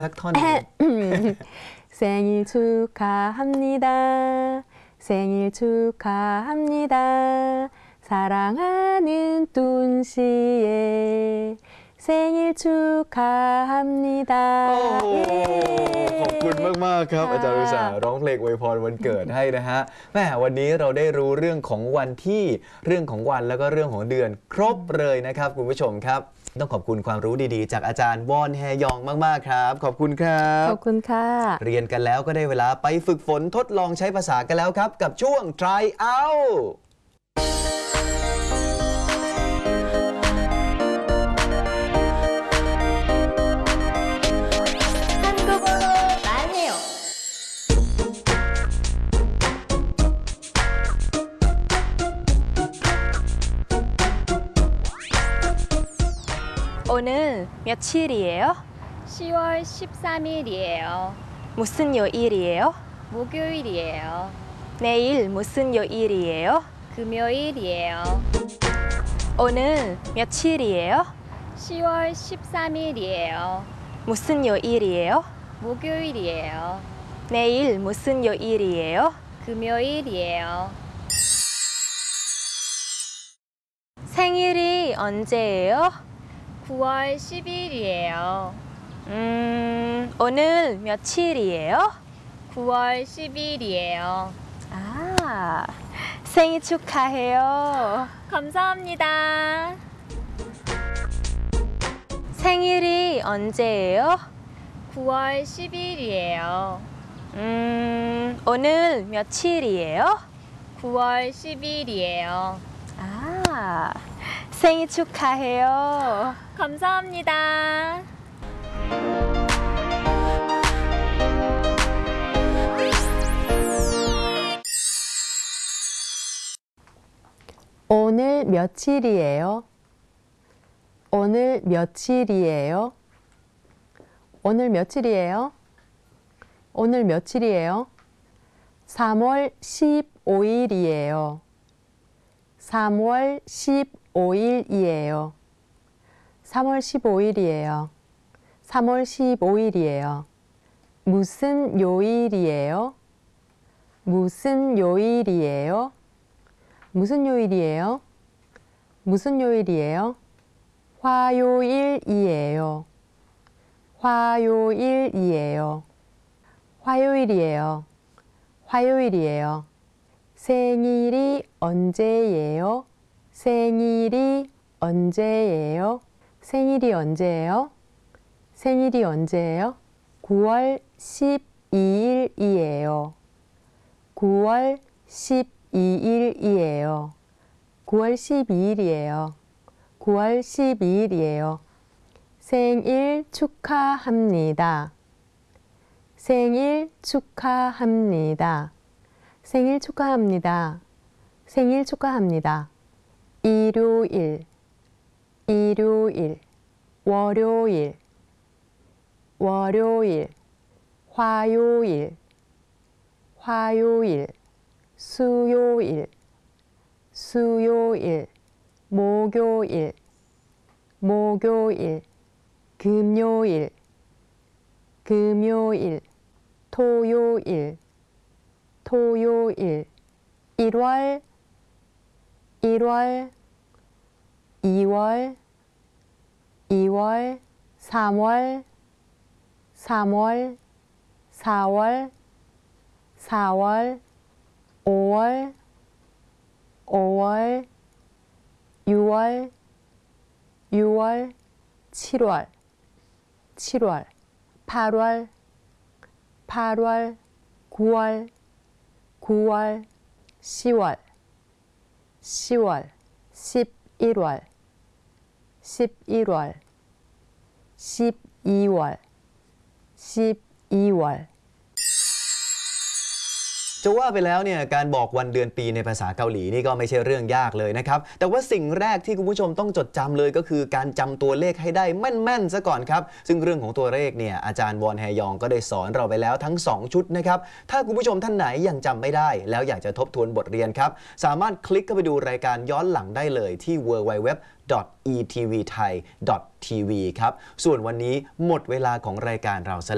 สักท่อนหนึ่ง 생일 축하합니다. 생일 축하합니다. 사랑하는 뚠 씨의 생일 축하합니다. ขอบคุณมากๆครับอาจารย์อุษาร้องเพลงอวยพรวันเกิดให้นะฮะแม่วันนี้เราได้รู้เรื่องของวันที่เรื่องของวันแล้วก็เรื่องของเดือนครบเลยนะครับคุณผู้ชมครับต้องขอบคุณความรู้ดีๆจากอาจารย์วอนแฮยองมากๆครับขอบคุณครับขอบคุณค่ะเรียนกันแล้วก็ได้เวลาไปฝึกฝนทดลองใช้ภาษากันแล้วครับกับช่วง Try Out 오늘 며칠이에요? 10월 13일이에요. 무슨 요일이에요? 목요일이에요. 내일 무슨 요일이에요? 금요일이에요. 오늘 며칠이에요? 10월 13일이에요. 무슨 요일이에요? 목요일이에요. 내일 무슨 요일이에요? 금요일이에요. 생일이 언제예요? 9월 10일이에요. 오늘 며칠이에요? 9월 10일이에요. 아, 생일 축하해요. 감사합니다. 생일이 언제예요? 9월 10일이에요. 오늘 며칠이에요? 9월 10일이에요. 아, 생일 축하해요. 감사합니다. 오늘 며칠이에요? 오늘 며칠이에요? 오늘 며칠이에요? 오늘 며칠이에요? 3월 15일이에요. 3월 15일이에요. 3월 15일이에요. 3월 15일이에요. 무슨 요일이에요? 무슨 요일이에요? 무슨 요일이에요? 무슨 요일이에요? 화요일이에요. 화요일이에요. 화요일이에요. 화요일이에요. 생일이 언제예요? 생일이 언제예요? 생일이 언제예요? 생일이 언제예요? 9월 12일이에요. 9월 12일이에요. 9월 12일이에요. 9월 12일이에요. 생일 축하합니다. 생일 축하합니다. 생일 축하합니다. 생일 축하합니다. 일요일, 일요일, 월요일, 월요일, 화요일, 화요일, 수요일, 수요일, 목요일, 목요일, 금요일, 금요일, 토요일, 토요일, 1월, 1월, 2월, 2월, 3월, 3월, 4월, 4월, 5월, 5월, 6월, 6월, 7월, 7월, 8월, 8월, 9월, 9월, 10월, 10월, 11월, 11월, 12월, 12월. จะว่าไปแล้วเนี่ยการบอกวันเดือนปีในภาษาเกาหลีนี่ก็ไม่ใช่เรื่องยากเลยนะครับแต่ว่าสิ่งแรกที่คุณผู้ชมต้องจดจำเลยก็คือการจำตัวเลขให้ได้แม่นๆซะก่อนครับซึ่งเรื่องของตัวเลขเนี่ยอาจารย์วอนแฮยองก็ได้สอนเราไปแล้วทั้ง2ชุดนะครับถ้าคุณผู้ชมท่านไหนยังจำไม่ได้แล้วอยากจะทบทวนบทเรียนครับสามารถคลิกเข้าไปดูรายการย้อนหลังได้เลยที่ www.etvthai.tv ครับส่วนวันนี้หมดเวลาของรายการเรา